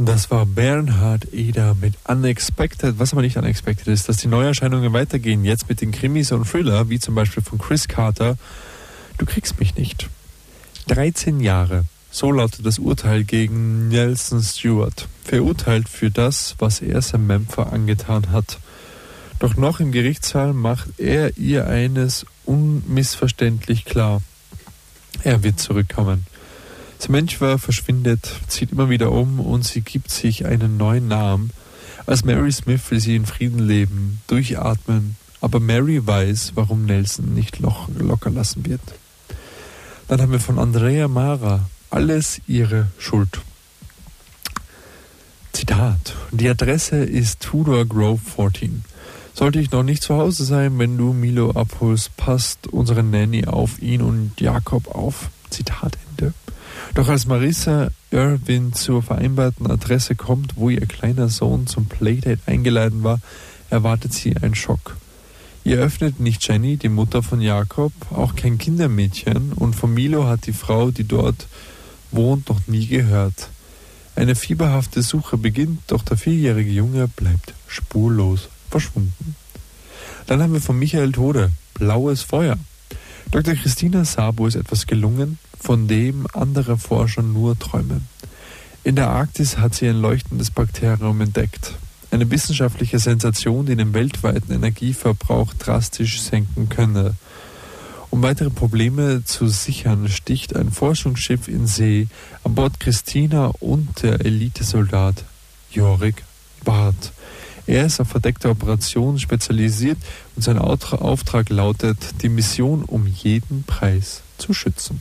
Das war Bernhard Eder mit Unexpected. Was aber nicht unexpected ist, dass die Neuerscheinungen weitergehen. Jetzt mit den Krimis und Thriller, wie zum Beispiel von Chris Carter. Du kriegst mich nicht. 13 Jahre. So lautet das Urteil gegen Nelson Stewart. Verurteilt für das, was er Samantha angetan hat. Doch noch im Gerichtssaal macht er ihr eines unmissverständlich klar. Er wird zurückkommen. Samantha verschwindet, zieht immer wieder um und sie gibt sich einen neuen Namen. Als Mary Smith will sie in Frieden leben, durchatmen, aber Mary weiß, warum Nelson nicht locker lassen wird. Dann haben wir von Andrea Mara, alles ihre Schuld. Zitat, die Adresse ist Tudor Grove 14. Sollte ich noch nicht zu Hause sein, wenn du Milo abholst, passt unsere Nanny auf ihn und Jakob auf. Zitat Ende. Doch als Marissa Irwin zur vereinbarten Adresse kommt, wo ihr kleiner Sohn zum Playdate eingeladen war, erwartet sie einen Schock. Ihr öffnet nicht Jenny, die Mutter von Jakob, auch kein Kindermädchen, und von Milo hat die Frau, die dort wohnt, noch nie gehört. Eine fieberhafte Suche beginnt, doch der 4-jährige Junge bleibt spurlos verschwunden. Dann haben wir von Michael Tode, Blaues Feuer. Dr. Christina Sabo ist etwas gelungen, von dem andere Forscher nur träumen. In der Arktis hat sie ein leuchtendes Bakterium entdeckt. Eine wissenschaftliche Sensation, die den weltweiten Energieverbrauch drastisch senken könne. Um weitere Probleme zu sichern, sticht ein Forschungsschiff in See, an Bord Christina und der Elitesoldat Jorik Barth. Er ist auf verdeckte Operationen spezialisiert und sein Auftrag lautet, die Mission um jeden Preis zu schützen.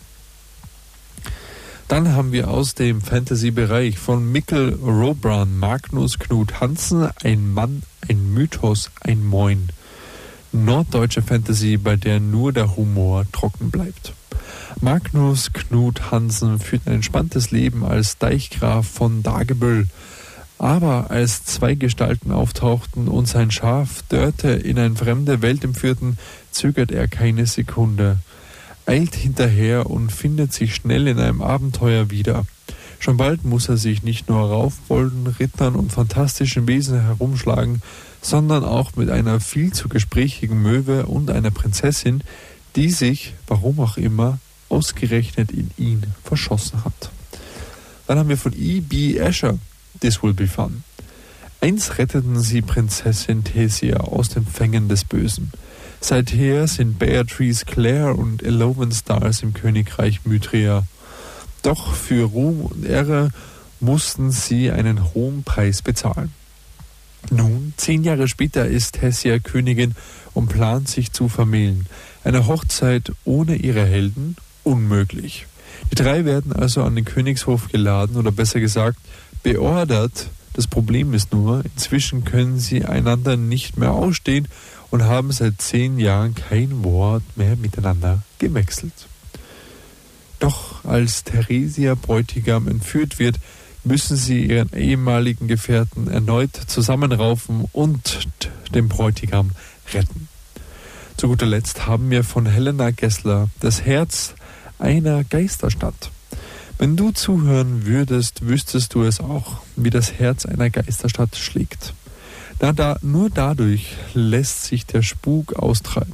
Dann haben wir aus dem Fantasy-Bereich von Mikkel Robran, Magnus Knut Hansen, ein Mann, ein Mythos, ein Moin. Norddeutsche Fantasy, bei der nur der Humor trocken bleibt. Magnus Knut Hansen führt ein entspanntes Leben als Deichgraf von Dagebüll. Aber als zwei Gestalten auftauchten und sein Schaf Dörte in eine fremde Welt entführten, zögert er keine Sekunde. Eilt hinterher und findet sich schnell in einem Abenteuer wieder. Schon bald muss er sich nicht nur Raufbolden, Rittern und fantastischen Wesen herumschlagen, sondern auch mit einer viel zu gesprächigen Möwe und einer Prinzessin, die sich, warum auch immer, ausgerechnet in ihn verschossen hat. Dann haben wir von E.B. Escher, This Will Be Fun. Einst retteten sie Prinzessin Thesia aus den Fängen des Bösen. Seither sind Beatrice Clare und Elowen Stars im Königreich Mythria. Doch für Ruhm und Ehre mussten sie einen hohen Preis bezahlen. Nun, 10 Jahre später ist Thesia Königin und plant sich zu vermählen. Eine Hochzeit ohne ihre Helden? Unmöglich. Die drei werden also an den Königshof geladen oder besser gesagt beordert. Das Problem ist nur, inzwischen können sie einander nicht mehr ausstehen und haben seit 10 Jahren kein Wort mehr miteinander gewechselt. Doch als Theresia Bräutigam entführt wird, müssen sie ihren ehemaligen Gefährten erneut zusammenraufen und den Bräutigam retten. Zu guter Letzt haben wir von Helena Gessler das Herz einer Geisterstadt. Wenn du zuhören würdest, wüsstest du es auch, wie das Herz einer Geisterstadt schlägt. Nur dadurch lässt sich der Spuk austreiben.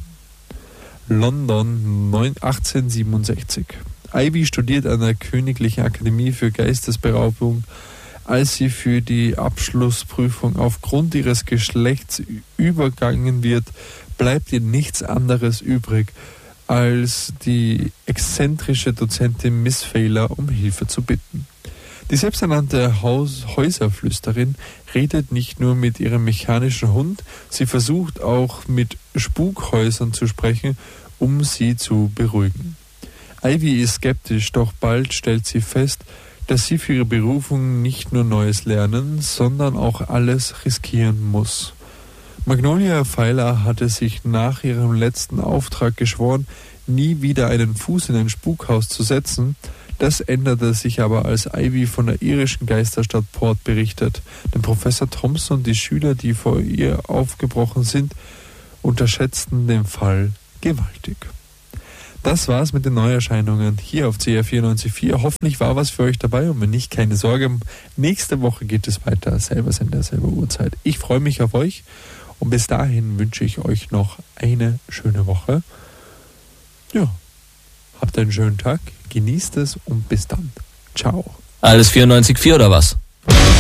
London 1867. Ivy studiert an der Königlichen Akademie für Geistesberaubung. Als sie für die Abschlussprüfung aufgrund ihres Geschlechts übergangen wird, bleibt ihr nichts anderes übrig, als die exzentrische Dozentin Miss Failer um Hilfe zu bitten. Die selbsternannte Häuserflüsterin redet nicht nur mit ihrem mechanischen Hund, sie versucht auch mit Spukhäusern zu sprechen, um sie zu beruhigen. Ivy ist skeptisch, doch bald stellt sie fest, dass sie für ihre Berufung nicht nur Neues lernen, sondern auch alles riskieren muss. Magnolia Pfeiler hatte sich nach ihrem letzten Auftrag geschworen, nie wieder einen Fuß in ein Spukhaus zu setzen. Das änderte sich aber, als Ivy von der irischen Geisterstadt Port berichtet. Denn Professor Thompson und die Schüler, die vor ihr aufgebrochen sind, unterschätzten den Fall gewaltig. Das war's mit den Neuerscheinungen hier auf CR 94.4. Hoffentlich war was für euch dabei und wenn nicht, keine Sorge. Nächste Woche geht es weiter. Selber Sender, selber Uhrzeit. Ich freue mich auf euch und bis dahin wünsche ich euch noch eine schöne Woche. Ja, habt einen schönen Tag, genießt es und bis dann. Ciao. Alles 94.4 oder was?